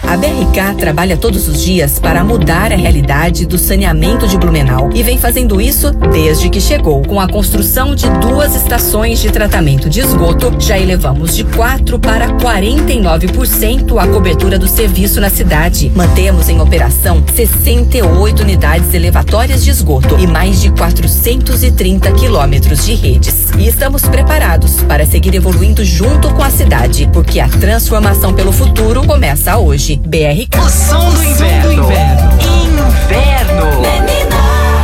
A BRK trabalha todos os dias para mudar a realidade do saneamento de Blumenau e vem fazendo isso desde que chegou. Com a construção de 2 estações de tratamento de esgoto, já elevamos de 4% para 49% a cobertura do serviço na cidade. Mantemos em operação 68 unidades elevatórias de esgoto e mais de 430 quilômetros de redes. E estamos preparados para seguir evoluindo junto com a cidade, porque a transformação pelo futuro começa hoje. BRK. O som do inverno. Inverno. Menina.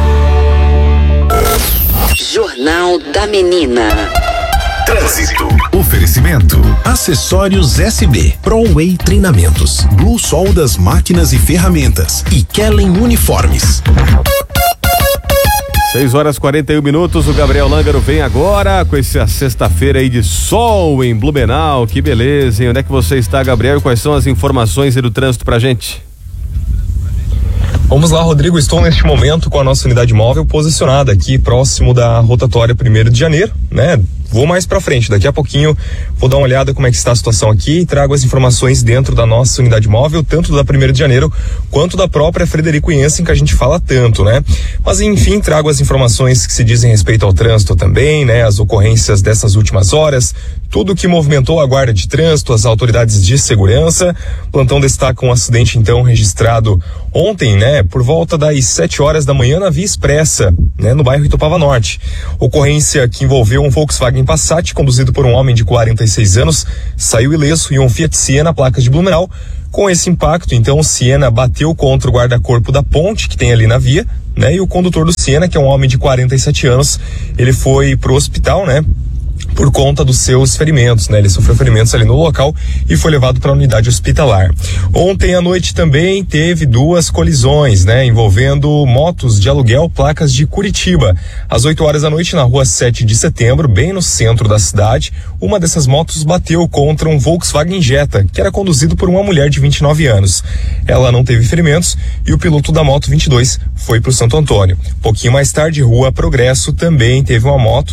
Jornal da Menina. Trânsito. Oferecimento. Acessórios SB. ProWay Treinamentos. Blue Sol das Máquinas e Ferramentas. E Kellen Uniformes. 6h41. O Gabriel Lângaro vem agora com essa sexta-feira aí de sol em Blumenau. Que beleza, hein? Onde é que você está, Gabriel? E quais são as informações aí do trânsito pra gente? Vamos lá, Rodrigo. Estou neste momento com a nossa unidade móvel posicionada aqui próximo da rotatória 1º de janeiro, né? Vou mais pra frente, daqui a pouquinho vou dar uma olhada como é que está a situação aqui e trago as informações dentro da nossa unidade móvel, tanto da 1º de janeiro quanto da própria Frederico Jensen, que a gente fala tanto, né? Mas enfim, trago as informações que se dizem respeito ao trânsito também, né? As ocorrências dessas últimas horas, tudo que movimentou a guarda de trânsito, as autoridades de segurança. O plantão destaca um acidente então registrado ontem, né? Por volta das 7 horas da manhã na Via Expressa, né? No bairro Itopava Norte. Ocorrência que envolveu um Volkswagen Passat conduzido por um homem de 46 anos, saiu ileso, e um Fiat Siena, placas de Blumenau. Com esse impacto, então, o Siena bateu contra o guarda-corpo da ponte que tem ali na via, né? E o condutor do Siena, que é um homem de 47 anos, ele foi pro hospital, né? Por conta dos seus ferimentos, né? Ele sofreu ferimentos ali no local e foi levado para a unidade hospitalar. Ontem à noite também teve 2 colisões, né? Envolvendo motos de aluguel, placas de Curitiba. Às 8 horas da noite, na rua 7 de setembro, bem no centro da cidade, uma dessas motos bateu contra um Volkswagen Jetta, que era conduzido por uma mulher de 29 anos. Ela não teve ferimentos e o piloto da moto 22 foi para o Santo Antônio. Pouquinho mais tarde, rua Progresso, também teve uma moto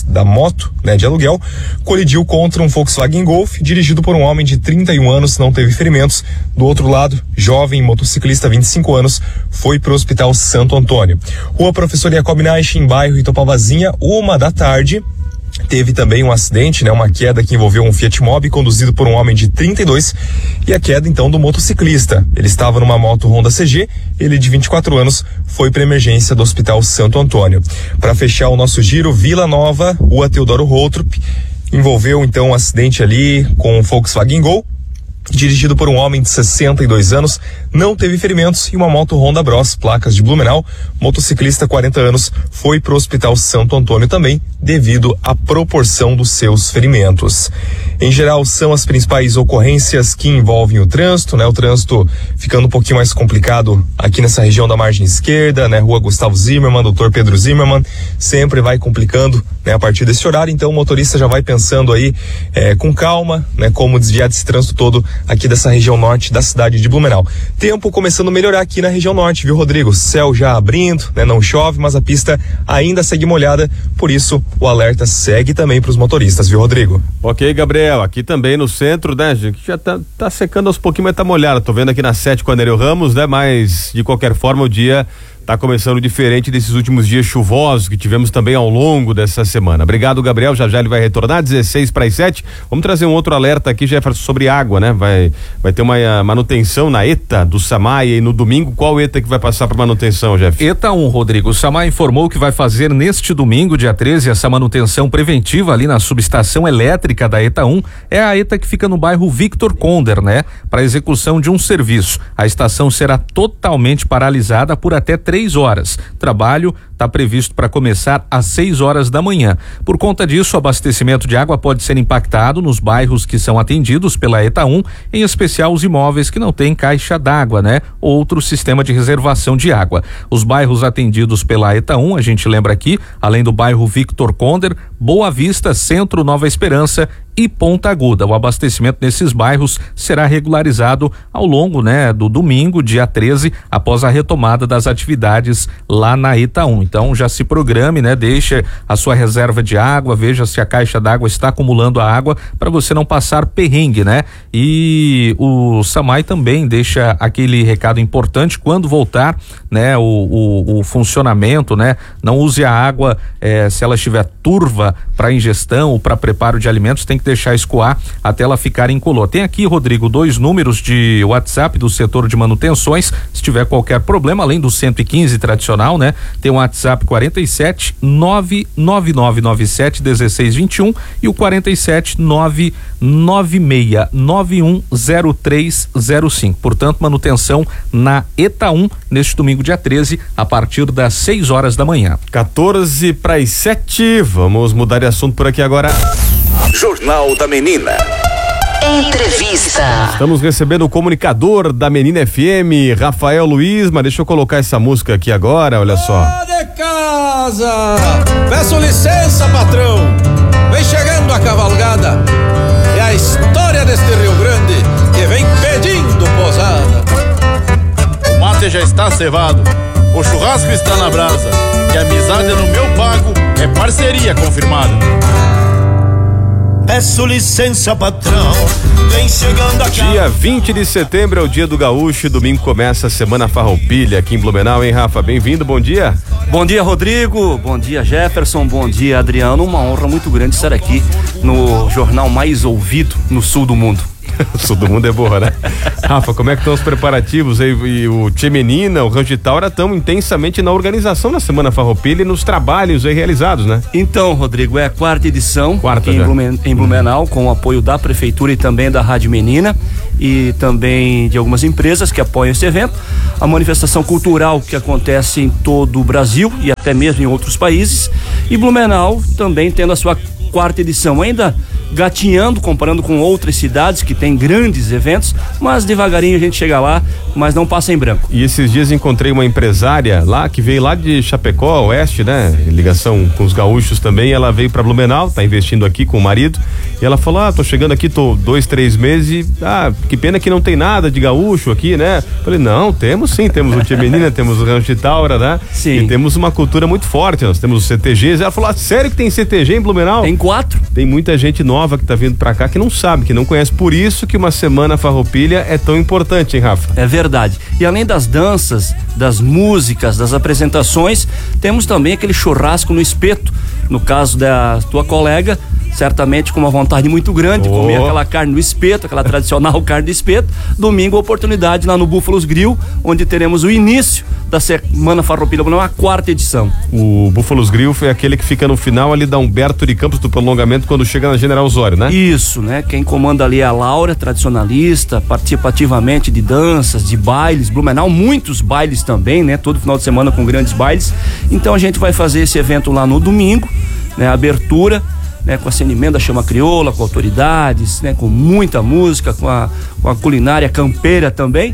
né, de aluguel, colidiu contra um Volkswagen Golf, dirigido por um homem de 31 anos, não teve ferimentos. Do outro lado, jovem motociclista, 25 anos, foi para o Hospital Santo Antônio. Rua Professor Jacob Naich, em bairro Itopavazinha, 1 da tarde. Teve também um acidente, né? Uma queda que envolveu um Fiat Mobi conduzido por um homem de 32 e a queda então do motociclista. Ele estava numa moto Honda CG, ele de 24 anos foi para emergência do Hospital Santo Antônio. Para fechar o nosso giro, Vila Nova, Rua Teodoro Routrup, envolveu então um acidente ali com um Volkswagen Gol, dirigido por um homem de 62 anos, não teve ferimentos, e uma moto Honda Bros, placas de Blumenau, motociclista 40 anos, foi para o Hospital Santo Antônio também, devido à proporção dos seus ferimentos. Em geral, são as principais ocorrências que envolvem o trânsito, né? O trânsito ficando um pouquinho mais complicado aqui nessa região da margem esquerda, né? Rua Gustavo Zimmermann, Dr. Pedro Zimmermann, sempre vai complicando, né? A partir desse horário, então o motorista já vai pensando aí com calma, né? Como desviar desse trânsito todo aqui dessa região norte da cidade de Blumenau. Tempo começando a melhorar aqui na região norte, viu, Rodrigo? Céu já abrindo, né? Não chove, mas a pista ainda segue molhada, por isso o alerta segue também para os motoristas, viu, Rodrigo? Ok, Gabriel, aqui também no centro, né, gente, já tá secando aos pouquinhos, mas tá molhado. Tô vendo aqui na 7 com a Nereu Ramos, né, mas de qualquer forma o dia tá começando diferente desses últimos dias chuvosos que tivemos também ao longo dessa semana. Obrigado, Gabriel, já ele vai retornar, 16:07. Vamos trazer um outro alerta aqui, Jefferson, sobre água, né? Vai ter uma manutenção na ETA do SAMAI e no domingo. Qual ETA que vai passar para manutenção, Jefferson? ETA 1, Rodrigo. O SAMAI informou que vai fazer neste domingo, dia 13, essa manutenção preventiva ali na subestação elétrica da ETA 1. É a ETA que fica no bairro Victor Konder, né? Para execução de um serviço. A estação será totalmente paralisada por até 3 horas. Trabalho está previsto para começar às 6 horas da manhã. Por conta disso, o abastecimento de água pode ser impactado nos bairros que são atendidos pela ETA 1, em especial os imóveis que não têm caixa d'água, né? Outro sistema de reservação de água. Os bairros atendidos pela ETA 1, a gente lembra aqui, além do bairro Victor Konder, Boa Vista, Centro, Nova Esperança e Ponta Aguda. O abastecimento nesses bairros será regularizado ao longo, né, do domingo, dia 13, após a retomada das atividades lá na ETA 1. Então já se programe, né? Deixe a sua reserva de água, veja se a caixa d'água está acumulando a água para você não passar perrengue, né? E o SAMAI também deixa aquele recado importante quando voltar, né? O funcionamento, né? Não use a água se ela estiver turva para ingestão ou para preparo de alimentos, tem que deixar escoar até ela ficar incolor. Tem aqui, Rodrigo, 2 números de WhatsApp do setor de manutenções, se tiver qualquer problema, além do 115 tradicional, né? Tem o WhatsApp 47 99997 1621 e o 47 996 910305. Portanto, manutenção na ETA1 neste domingo, dia 13, a partir das 6 horas da manhã. 6:45. Vamos mudar de assunto por aqui agora. Jornal da Menina. Entrevista. Estamos recebendo o comunicador da Menina FM, Rafael Luiz, mas deixa eu colocar essa música aqui agora, olha só. De casa, peço licença, patrão, vem chegando a cavalgada, é a história deste Rio Grande que vem pedindo posada. O mate já está cevado, o churrasco está na brasa, e a amizade no meu pago é parceria confirmada. Peço licença, patrão, vem chegando aqui. Dia 20 de setembro é o dia do gaúcho e domingo começa a Semana Farroupilha aqui em Blumenau, hein, Rafa? Bem-vindo, bom dia. Bom dia, Rodrigo, bom dia, Jefferson, bom dia, Adriano. Uma honra muito grande estar aqui no jornal mais ouvido no sul do mundo. O sul do mundo é boa, né? Rafa, como é que estão os preparativos aí? E o Tchê Menina, o Rancho de Taura estão intensamente na organização da Semana Farroupilha e nos trabalhos aí realizados, né? Então, Rodrigo, é a 4ª edição em Blumenau, com o apoio da Prefeitura e também da Rádio Menina e também de algumas empresas que apoiam esse evento. A manifestação cultural que acontece em todo o Brasil e até mesmo em outros países. E Blumenau também tendo a sua 4ª edição, ainda gatinhando, comparando com outras cidades que tem grandes eventos, mas devagarinho a gente chega lá, mas não passa em branco. E esses dias encontrei uma empresária lá, que veio lá de Chapecó, Oeste, né? Ligação com os gaúchos também, ela veio pra Blumenau, tá investindo aqui com o marido, e ela falou, tô chegando aqui, tô 2-3 meses e, que pena que não tem nada de gaúcho aqui, né? Falei, não, temos sim, temos o Tchê Menina, temos o Rancho de Taura, né? Sim. E temos uma cultura muito forte, nós temos os CTGs, ela falou, sério que tem CTG em Blumenau? Tem 4. Tem muita gente nova que tá vindo pra cá que não sabe, que não conhece, por isso que uma Semana Farroupilha é tão importante, hein, Rafa? É verdade. E além das danças, das músicas, das apresentações, temos também aquele churrasco no espeto. No caso da tua colega, certamente com uma vontade muito grande de comer aquela carne no espeto, aquela tradicional carne de espeto. Domingo, oportunidade lá no Búfalos Grill, onde teremos o início da Semana Farroupilha, não, a 4ª edição. O Búfalos Grill foi aquele que fica no final ali da Humberto de Campos, do prolongamento, quando chega na General Osório, né? Isso, né? Quem comanda ali é a Laura, tradicionalista, participa ativamente de danças, de bailes, Blumenau, muitos bailes também, né? Todo final de semana com grandes bailes. Então a gente vai fazer esse evento lá no domingo, né? A abertura, né, com acendimento da chama crioula, com autoridades, né, com muita música, com a culinária campeira também.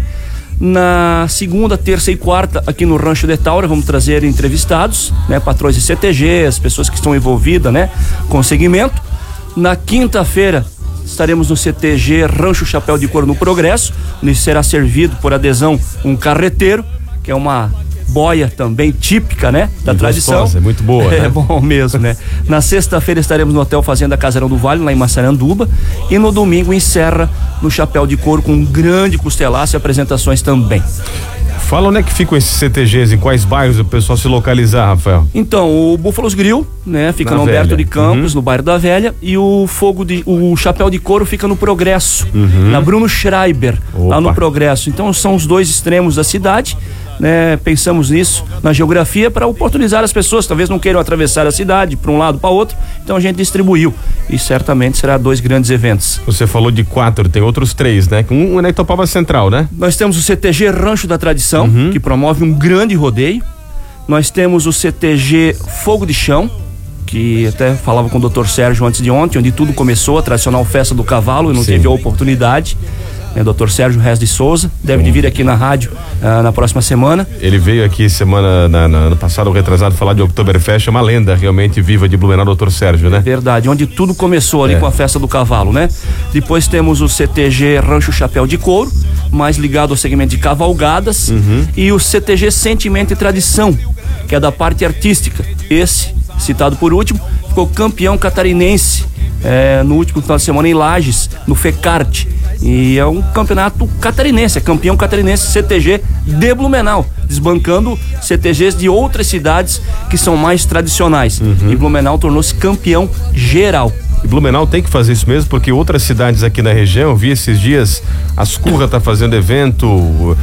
Na segunda, terça e quarta, aqui no Rancho de Taura, vamos trazer entrevistados, né, patrões de CTG, as pessoas que estão envolvidas, né, com o segmento. Na quinta-feira, estaremos no CTG Rancho Chapéu de Couro no Progresso, onde será servido por adesão um carreteiro, que é uma boia também típica, né, da tradição. Gostosa, é muito boa, né? É bom mesmo, né? Na sexta-feira estaremos no Hotel Fazenda Casarão do Vale, lá em Massaranduba, e no domingo encerra no Chapéu de Couro com um grande costelaço e apresentações também. Fala onde é que ficam esses CTGs, em quais bairros o pessoal se localizar, Rafael? Então, o Búfalos Grill, né, fica no Humberto de Campos, no bairro da Velha, e o Chapéu de Couro fica no Progresso, na Bruno Schreiber, lá no Progresso. Então são os dois extremos da cidade, né? Pensamos nisso na geografia para oportunizar as pessoas, talvez não queiram atravessar a cidade para um lado para outro, então a gente distribuiu e certamente será 2 grandes eventos. Você falou de 4, tem outros 3, né? Um é na Itopava Central, né? Nós temos o CTG Rancho da Tradição, que promove um grande rodeio. Nós temos o CTG Fogo de Chão, que até falava com o Dr. Sérgio antes de ontem, onde tudo começou, a tradicional festa do cavalo, e não teve a oportunidade. Dr. Sérgio Reis de Souza, deve de vir aqui na rádio na próxima semana. Ele veio aqui ano passado, retrasado, falar de Oktoberfest, é uma lenda realmente viva de Blumenau, Dr. Sérgio, né? Verdade, onde tudo começou ali com a festa do cavalo, né? Depois temos o CTG Rancho Chapéu de Couro, mais ligado ao segmento de cavalgadas, e o CTG Sentimento e Tradição, que é da parte artística. Esse, citado por último, ficou campeão catarinense no último final de semana em Lages, no FECART. E é um campeonato catarinense, é campeão catarinense CTG de Blumenau, desbancando CTGs de outras cidades que são mais tradicionais. E Blumenau tornou-se campeão geral. E Blumenau tem que fazer isso mesmo, porque outras cidades aqui na região, eu vi esses dias, Ascurra tá fazendo evento,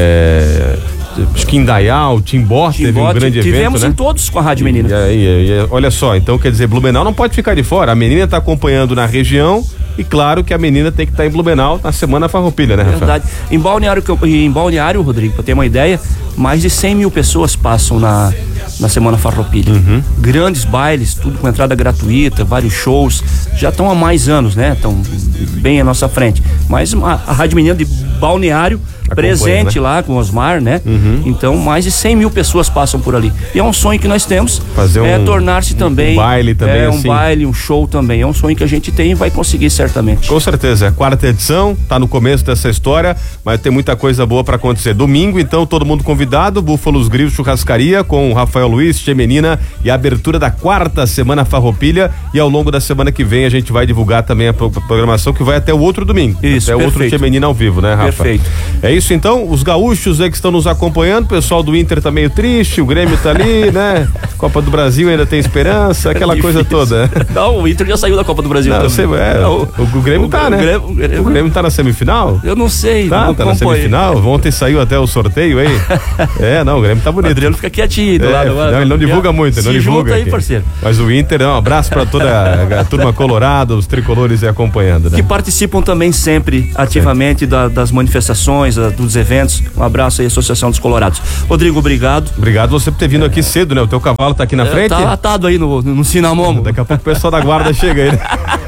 acho que Indaial, Timbó teve um grande evento, tivemos, né? Em todos com a Rádio Menina. E olha só, então quer dizer, Blumenau não pode ficar de fora, a menina tá acompanhando na região e claro que a menina tem que estar em Blumenau na Semana Farroupilha, né, Rafael? Verdade. Em Balneário, Rodrigo, pra ter uma ideia, mais de 100 mil pessoas passam na Semana Farroupilha. Grandes bailes, tudo com entrada gratuita, vários shows, já estão há mais anos, né? Estão bem à nossa frente. Mas a Rádio Menina de Balneário presente, né? Lá com o Osmar, né? Então mais de 100 mil pessoas passam por ali. E é um sonho que nós temos, fazer tornar-se também um baile também, um baile, um show também. É um sonho que a gente tem e vai conseguir certamente. Com certeza, é a 4ª edição, tá no começo dessa história, mas tem muita coisa boa para acontecer. Domingo, então, todo mundo convidado, Búfalos Grill Churrascaria com o Rafael Luiz, Tia Menina e a abertura da 4ª Semana Farroupilha, e ao longo da semana que vem a gente vai divulgar também a programação que vai até o outro domingo. Isso, até o outro Tia Menina ao vivo, né, Rafa? Perfeito. É isso então, os gaúchos aí que estão nos acompanhando, o pessoal do Inter tá meio triste, o Grêmio tá ali, né? Copa do Brasil ainda tem esperança, aquela coisa toda. Não, o Inter já saiu da Copa do Brasil. Não, o Grêmio tá, né? O Grêmio tá na semifinal? Eu não sei. Tá na semifinal? Ontem saiu até o sorteio aí. O Grêmio tá bonito. O Adriano fica quietinho do lado agora. Não, ele não divulga muito, ele não divulga. Aí, parceiro. Mas o Inter, um abraço pra toda a turma colorada, os tricolores aí acompanhando, né? Que participam também sempre ativamente das manifestações, dos eventos. Um abraço aí, Associação dos Colorados. Rodrigo, obrigado. Obrigado você por ter vindo aqui cedo, né? O teu cavalo tá aqui na frente. Tá atado aí no Cinamomo. Daqui a pouco o pessoal da guarda chega aí, né?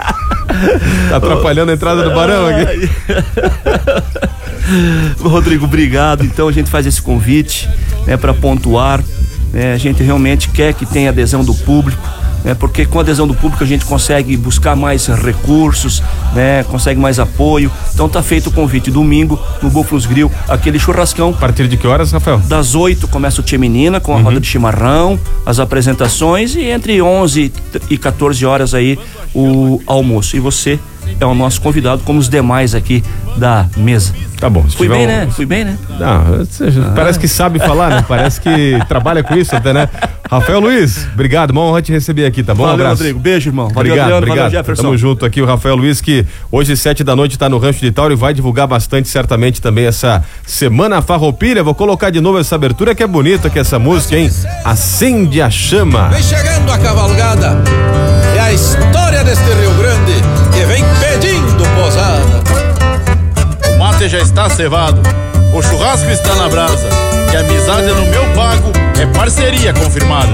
Tá atrapalhando a entrada do Barão aqui. Rodrigo, obrigado. Então a gente faz esse convite, né, para pontuar. A gente realmente quer que tenha adesão do público, né, porque com a adesão do público a gente consegue buscar mais recursos, né, consegue mais apoio. Então tá feito o convite, domingo no Búfalos Grill, aquele churrascão. A partir de que horas, Rafael? Das 8 começa o Tia Menina com a roda de chimarrão, as apresentações, e entre 11 e 14 horas aí o almoço. E você é o nosso convidado, como os demais aqui da mesa. Tá bom. Fui bem, né? Fui bem, né? Não, parece que sabe falar, né? Parece que trabalha com isso até, né? Rafael Luiz, obrigado, uma honra te receber aqui, tá bom? Valeu, um abraço. Rodrigo, beijo, irmão. Valeu, Adriano, obrigado. Valeu, Jefferson. Tamo junto aqui, o Rafael Luiz, que hoje 7h tá no Rancho de Tauro e vai divulgar bastante, certamente, também essa Semana Farroupilha. Vou colocar de novo essa abertura, que é bonita, que é essa música, hein? Acende a Chama. Vem chegando a cavalgada, é a história deste Rio Grande, que vem pedindo posada. O mate já está cevado, o churrasco está na brasa, e a amizade no meu pago é parceria confirmada.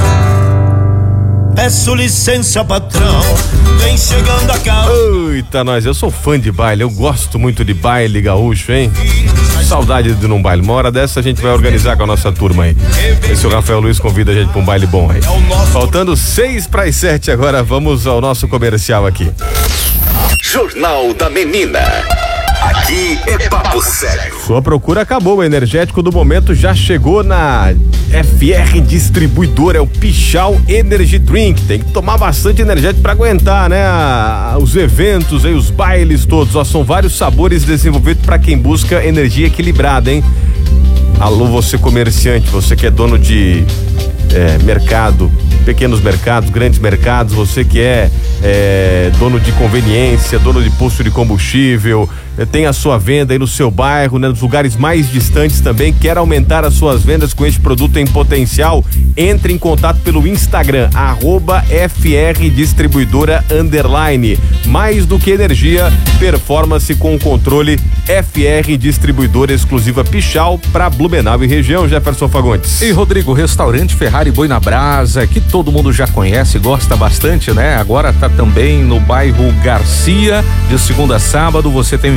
Peço licença, patrão, vem chegando a casa. Eita, nós, eu sou fã de baile, eu gosto muito de baile gaúcho, hein? Saudade de ir num baile. Uma hora dessa a gente vai organizar com a nossa turma aí. Esse o Rafael Luiz convida a gente pra um baile bom aí. Faltando 6:07 agora, vamos ao nosso comercial aqui. Jornal da Menina. Aqui é papo sério. Sua procura acabou, o energético do momento já chegou na FR Distribuidora, é o Pichau Energy Drink. Tem que tomar bastante energético pra aguentar, né? Os eventos aí, os bailes todos, ó, são vários sabores desenvolvidos pra quem busca energia equilibrada, hein? Alô, você comerciante, você que é dono de mercado, pequenos mercados, grandes mercados, você que é dono de conveniência, dono de posto de combustível, tem a sua venda aí no seu bairro, né, nos lugares mais distantes também, quer aumentar as suas vendas com este produto em potencial, entre em contato pelo Instagram, @FR Distribuidora _. Mais do que energia, performance com controle. FR Distribuidora exclusiva Pichau para Blumenau e região. Jefferson Fagundes. E Rodrigo, restaurante Ferrari Boi na Brasa, que todo mundo já conhece, gosta bastante, né? Agora tá também no bairro Garcia, de segunda a sábado. Você tem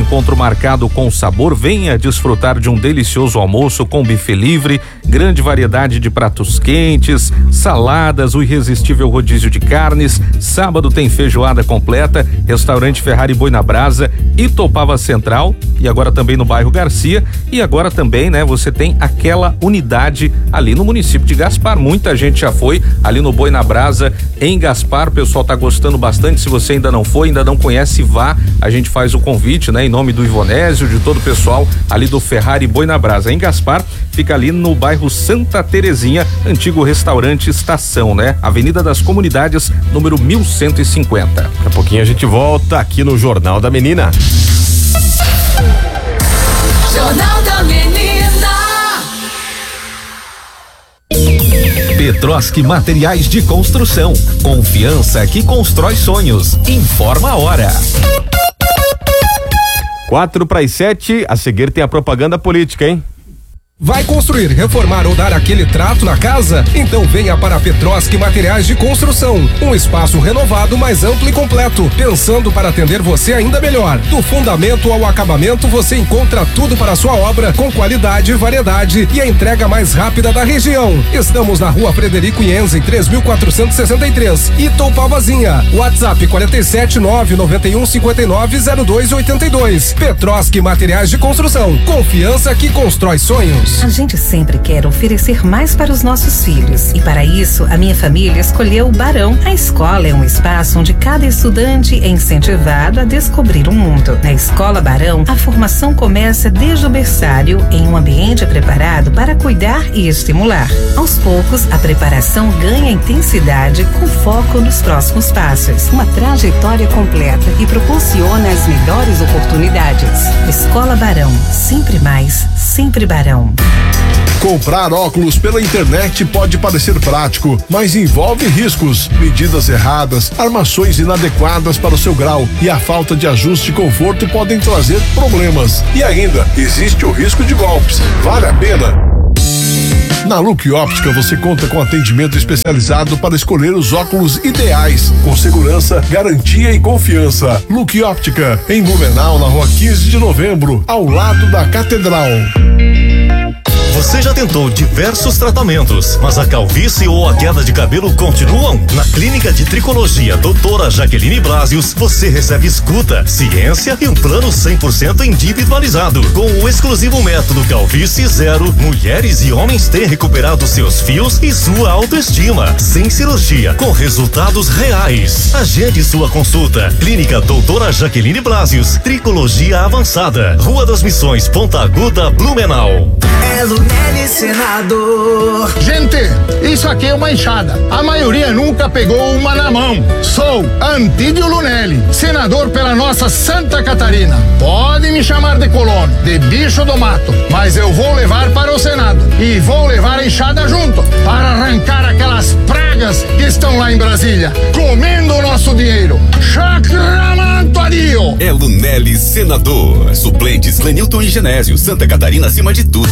encontro marcado com sabor. Venha desfrutar de um delicioso almoço com buffet livre, grande variedade de pratos quentes, saladas, o irresistível rodízio de carnes. Sábado tem feijoada completa, restaurante Ferrari Boi na Brasa, Itopava Central e agora também no bairro Garcia. E agora também, né, você tem aquela unidade ali no município de Gaspar. Muita gente já foi ali no Boi na Brasa em Gaspar. O pessoal tá gostando bastante. Se você ainda não foi, ainda não conhece, vá. A gente faz o convite, né, em nome do Ivonésio, de todo o pessoal ali do Ferrari Boi na Brasa. Em Gaspar, fica ali no bairro Santa Terezinha, antigo restaurante Estação, né? Avenida das Comunidades, número 1150. Daqui a pouquinho a gente volta aqui no Jornal da Menina. Jornal da Menina. Petroski Materiais de Construção. Confiança que constrói sonhos. Informa a hora. 6:04, a seguir tem a propaganda política, hein? Vai construir, reformar ou dar aquele trato na casa? Então venha para a Petroski Materiais de Construção. Um espaço renovado, mais amplo e completo, pensando para atender você ainda melhor. Do fundamento ao acabamento, você encontra tudo para a sua obra, com qualidade, variedade e a entrega mais rápida da região. Estamos na Rua Frederico Ienzen, 3463, Itopavazinha. WhatsApp 47991590282. Petroski Materiais de Construção. Confiança que constrói sonhos. A gente sempre quer oferecer mais para os nossos filhos. E para isso, a minha família escolheu o Barão. A escola é um espaço onde cada estudante é incentivado a descobrir o mundo. Na Escola Barão, a formação começa desde o berçário, em um ambiente preparado para cuidar e estimular. Aos poucos, a preparação ganha intensidade com foco nos próximos passos. Uma trajetória completa e proporciona as melhores oportunidades. Escola Barão, sempre mais, sempre Barão. Comprar óculos pela internet pode parecer prático, mas envolve riscos, medidas erradas, armações inadequadas para o seu grau e a falta de ajuste e conforto podem trazer problemas. E ainda, existe o risco de golpes. Vale a pena? Na Look Óptica você conta com atendimento especializado para escolher os óculos ideais, com segurança, garantia e confiança. Look Óptica, em Blumenau, na rua 15 de novembro, ao lado da Catedral. Você já tentou diversos tratamentos, mas a calvície ou a queda de cabelo continuam? Na Clínica de Tricologia Doutora Jaqueline Blasius, você recebe escuta, ciência e um plano 100% individualizado. Com o exclusivo método Calvície Zero, mulheres e homens têm recuperado seus fios e sua autoestima, sem cirurgia, com resultados reais. Agende sua consulta. Clínica Doutora Jaqueline Blasius, Tricologia Avançada, Rua das Missões, Ponta Aguda, Blumenau. É Lunelli Senador. Gente, isso aqui é uma enxada. A maioria nunca pegou uma na mão. Sou Antídio Lunelli, senador pela nossa Santa Catarina. Pode me chamar de colono, de bicho do mato, mas eu vou levar para o Senado e vou levar a enxada junto para arrancar aquelas pragas que estão lá em Brasília, comendo o nosso dinheiro. Chacramantoadio. É Lunelli Senador. Suplentes Clenilton e Genésio. Santa Catarina acima de tudo.